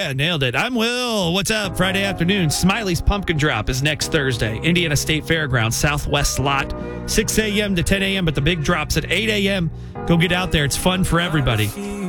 Yeah, nailed it. I'm Will. What's up? Friday afternoon. Smiley's Pumpkin Drop is next Thursday. Indiana State Fairgrounds, Southwest Lot, 6 a.m. to 10 a.m., but the big drop's at 8 a.m. Go get out there. It's fun for everybody.